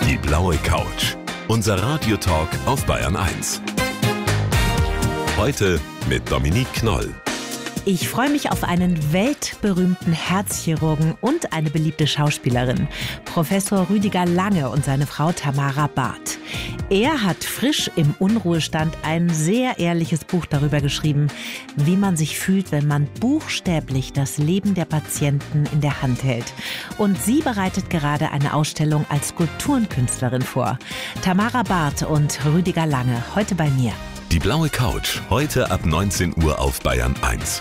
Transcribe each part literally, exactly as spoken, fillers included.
Die blaue Couch. Unser Radiotalk auf Bayern eins. Heute mit Dominique Knoll. Ich freue mich auf einen weltberühmten Herzchirurgen und eine beliebte Schauspielerin, Professor Rüdiger Lange und seine Frau Tamara Barth. Er hat frisch im Unruhestand ein sehr ehrliches Buch darüber geschrieben, wie man sich fühlt, wenn man buchstäblich das Leben der Patienten in der Hand hält. Und sie bereitet gerade eine Ausstellung als Skulpturenkünstlerin vor. Tamara Barth und Rüdiger Lange, heute bei mir. Die blaue Couch, heute ab neunzehn Uhr auf Bayern eins.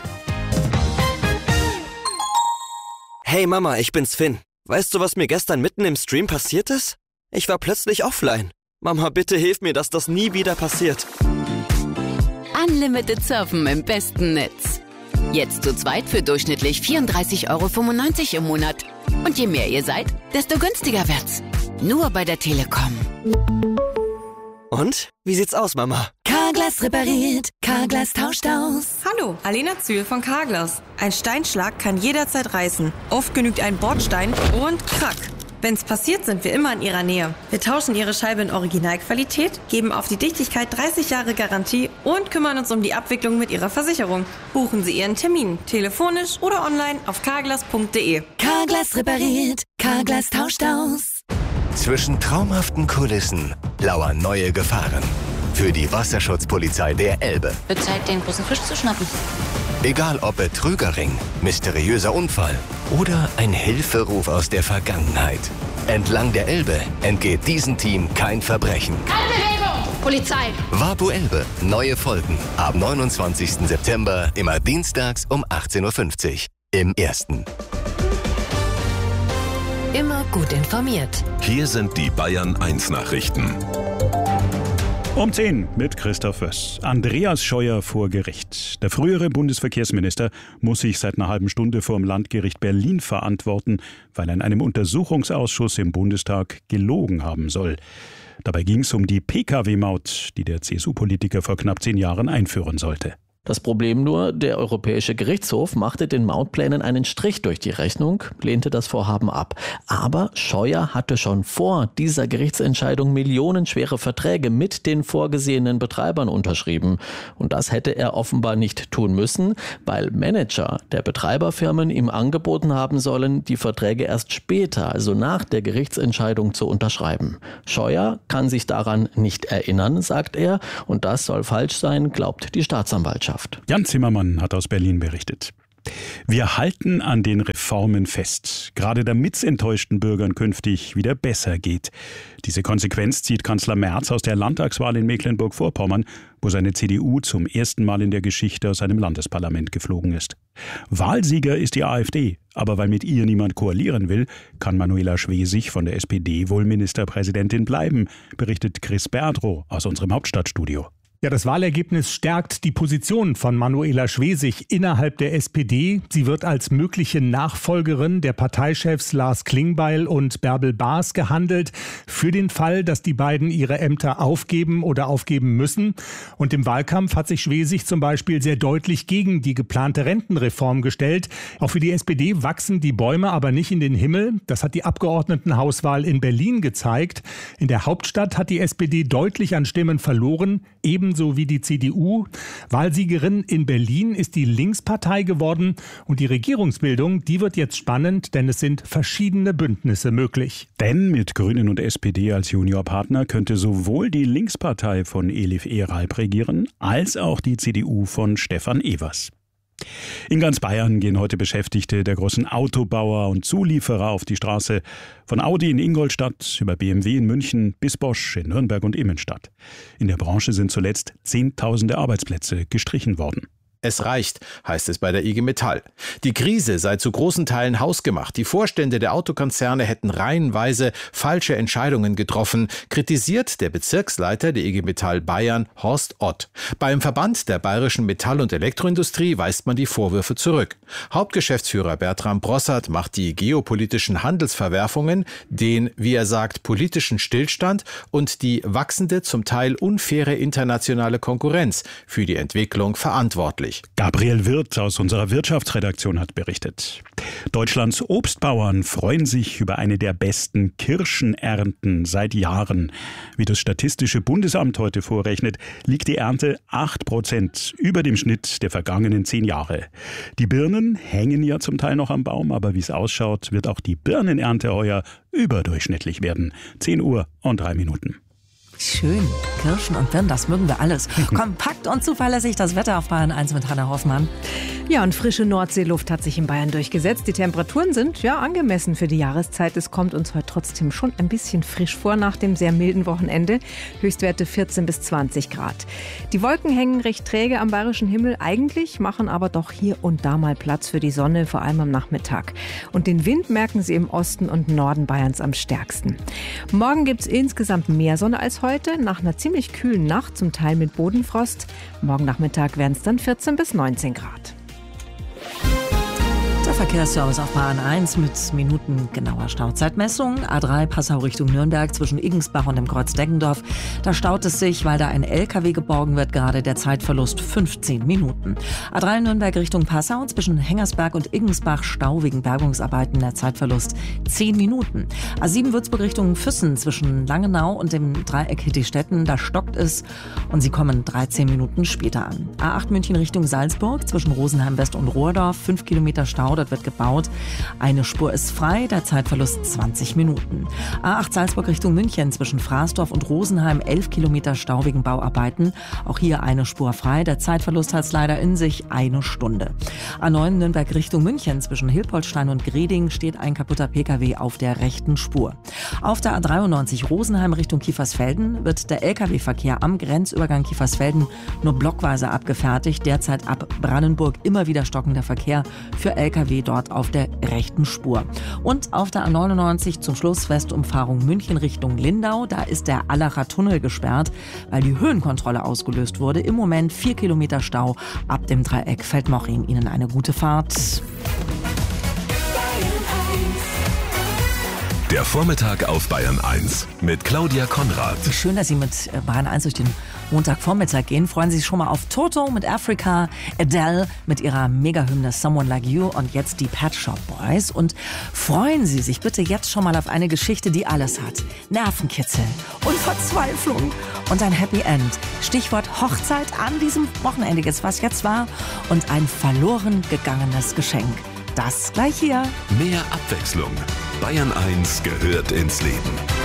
Hey Mama, ich bin's Finn. Weißt du, was mir gestern mitten im Stream passiert ist? Ich war plötzlich offline. Mama, bitte hilf mir, dass das nie wieder passiert. Unlimited Surfen im besten Netz. Jetzt zu zweit für durchschnittlich vierunddreißig Euro fünfundneunzig im Monat. Und je mehr ihr seid, desto günstiger wird's. Nur bei der Telekom. Und? Wie sieht's aus, Mama? Carglass repariert, Carglass tauscht aus. Hallo, Alena Zühl von Carglass. Ein Steinschlag kann jederzeit reißen. Oft genügt ein Bordstein und krack. Wenn's passiert, sind wir immer in Ihrer Nähe. Wir tauschen Ihre Scheibe in Originalqualität, geben auf die Dichtigkeit dreißig Jahre Garantie und kümmern uns um die Abwicklung mit Ihrer Versicherung. Buchen Sie Ihren Termin, telefonisch oder online auf carglass punkt de. Carglass repariert, Carglass tauscht aus. Zwischen traumhaften Kulissen lauern neue Gefahren. Für die Wasserschutzpolizei der Elbe. Wird Zeit, den großen Fisch zu schnappen. Egal ob Betrügerring, mysteriöser Unfall oder ein Hilferuf aus der Vergangenheit. Entlang der Elbe entgeht diesem Team kein Verbrechen. Keine Bewegung! Polizei! Vapo Elbe, neue Folgen. Ab neunundzwanzigsten September, immer dienstags um achtzehn Uhr fünfzig. Im Ersten. Immer gut informiert. Hier sind die Bayern eins Nachrichten. Um zehn mit Christoph Wöss. Andreas Scheuer vor Gericht. Der frühere Bundesverkehrsminister muss sich seit einer halben Stunde vor dem Landgericht Berlin verantworten, weil er in einem Untersuchungsausschuss im Bundestag gelogen haben soll. Dabei ging es um die P K W-Maut, die der C S U-Politiker vor knapp zehn Jahren einführen sollte. Das Problem nur, der Europäische Gerichtshof machte den Mautplänen einen Strich durch die Rechnung, lehnte das Vorhaben ab. Aber Scheuer hatte schon vor dieser Gerichtsentscheidung millionenschwere Verträge mit den vorgesehenen Betreibern unterschrieben. Und das hätte er offenbar nicht tun müssen, weil Manager der Betreiberfirmen ihm angeboten haben sollen, die Verträge erst später, also nach der Gerichtsentscheidung, zu unterschreiben. Scheuer kann sich daran nicht erinnern, sagt er, und das soll falsch sein, glaubt die Staatsanwaltschaft. Jan Zimmermann hat aus Berlin berichtet. Wir halten an den Reformen fest, gerade damit es enttäuschten Bürgern künftig wieder besser geht. Diese Konsequenz zieht Kanzler Merz aus der Landtagswahl in Mecklenburg-Vorpommern, wo seine C D U zum ersten Mal in der Geschichte aus seinem Landesparlament geflogen ist. Wahlsieger ist die AfD, aber weil mit ihr niemand koalieren will, kann Manuela Schwesig von der S P D wohl Ministerpräsidentin bleiben, berichtet Chris Berdrow aus unserem Hauptstadtstudio. Ja, das Wahlergebnis stärkt die Position von Manuela Schwesig innerhalb der S P D. Sie wird als mögliche Nachfolgerin der Parteichefs Lars Klingbeil und Bärbel Baas gehandelt, für den Fall, dass die beiden ihre Ämter aufgeben oder aufgeben müssen. Und im Wahlkampf hat sich Schwesig zum Beispiel sehr deutlich gegen die geplante Rentenreform gestellt. Auch für die S P D wachsen die Bäume aber nicht in den Himmel. Das hat die Abgeordnetenhauswahl in Berlin gezeigt. In der Hauptstadt hat die S P D deutlich an Stimmen verloren, ebenso wie die C D U. Wahlsiegerin in Berlin ist die Linkspartei geworden und die Regierungsbildung, die wird jetzt spannend, denn es sind verschiedene Bündnisse möglich. Denn mit Grünen und S P D als Juniorpartner könnte sowohl die Linkspartei von Elif Ehralp regieren, als auch die C D U von Stefan Evers. In ganz Bayern gehen heute Beschäftigte der großen Autobauer und Zulieferer auf die Straße. Von Audi in Ingolstadt über B M W in München bis Bosch in Nürnberg und Immenstadt. In der Branche sind zuletzt Zehntausende Arbeitsplätze gestrichen worden. Es reicht, heißt es bei der I G Metall. Die Krise sei zu großen Teilen hausgemacht. Die Vorstände der Autokonzerne hätten reihenweise falsche Entscheidungen getroffen, kritisiert der Bezirksleiter der I G Metall Bayern, Horst Ott. Beim Verband der bayerischen Metall- und Elektroindustrie weist man die Vorwürfe zurück. Hauptgeschäftsführer Bertram Brossard macht die geopolitischen Handelsverwerfungen, den, wie er sagt, politischen Stillstand und die wachsende, zum Teil unfaire internationale Konkurrenz für die Entwicklung verantwortlich. möglich. Gabriel Wirth aus unserer Wirtschaftsredaktion hat berichtet. Deutschlands Obstbauern freuen sich über eine der besten Kirschenernten seit Jahren. Wie das Statistische Bundesamt heute vorrechnet, liegt die Ernte acht Prozent über dem Schnitt der vergangenen zehn Jahre. Die Birnen hängen ja zum Teil noch am Baum, aber wie es ausschaut, wird auch die Birnenernte heuer überdurchschnittlich werden. zehn Uhr und drei Minuten. Schön. Kirschen und Birnen, das mögen wir alles. Kompakt und zuverlässig das Wetter auf Bayern eins mit Hannah Hoffmann. Ja, und frische Nordseeluft hat sich in Bayern durchgesetzt. Die Temperaturen sind ja angemessen für die Jahreszeit. Es kommt uns heute trotzdem schon ein bisschen frisch vor nach dem sehr milden Wochenende. Höchstwerte vierzehn bis zwanzig Grad. Die Wolken hängen recht träge am bayerischen Himmel eigentlich, machen aber doch hier und da mal Platz für die Sonne, vor allem am Nachmittag. Und den Wind merken Sie im Osten und Norden Bayerns am stärksten. Morgen gibt es insgesamt mehr Sonne als heute. Heute nach einer ziemlich kühlen Nacht, zum Teil mit Bodenfrost. Morgen Nachmittag werden es dann vierzehn bis neunzehn Grad. Der Verkehrsservice auf Bahn eins mit minutengenauer Stauzeitmessung. A drei Passau Richtung Nürnberg zwischen Iggensbach und dem Kreuz Deggendorf. Da staut es sich, weil da ein L K W geborgen wird, gerade der Zeitverlust fünfzehn Minuten. A drei Nürnberg Richtung Passau zwischen Hengersberg und Iggensbach Stau wegen Bergungsarbeiten, der Zeitverlust zehn Minuten. A sieben Würzburg Richtung Füssen zwischen Langenau und dem Dreieck Hittistetten, da stockt es und sie kommen dreizehn Minuten später an. A acht München Richtung Salzburg zwischen Rosenheim West und Rohrdorf, fünf Kilometer Stau. Dort wird gebaut. Eine Spur ist frei, der Zeitverlust zwanzig Minuten. A acht Salzburg Richtung München zwischen Fraßdorf und Rosenheim, elf Kilometer Stau wegen Bauarbeiten. Auch hier eine Spur frei, der Zeitverlust hat es leider in sich, eine Stunde. A neun Nürnberg Richtung München zwischen Hilpoltstein und Greding steht ein kaputter P K W auf der rechten Spur. Auf der A dreiundneunzig Rosenheim Richtung Kiefersfelden wird der L K W-Verkehr am Grenzübergang Kiefersfelden nur blockweise abgefertigt. Derzeit ab Brandenburg immer wieder stockender Verkehr für L K W dort auf der rechten Spur. Und auf der A neunundneunzig zum Schluss Westumfahrung München Richtung Lindau, da ist der Allacher Tunnel gesperrt, weil die Höhenkontrolle ausgelöst wurde. Im Moment vier Kilometer Stau ab dem Dreieck Feldmoching. Ihnen eine gute Fahrt. Der Vormittag auf Bayern eins mit Claudia Konrad. Schön, dass Sie mit Bayern eins durch den Montagvormittag gehen. Freuen Sie sich schon mal auf Toto mit Africa, Adele mit ihrer Megahymne Someone Like You und jetzt die Pet Shop Boys. Und freuen Sie sich bitte jetzt schon mal auf eine Geschichte, die alles hat. Nervenkitzel und Verzweiflung und ein Happy End. Stichwort Hochzeit an diesem Wochenende, jetzt was jetzt war, und ein verloren gegangenes Geschenk. Das gleich hier. Mehr Abwechslung. Bayern eins gehört ins Leben.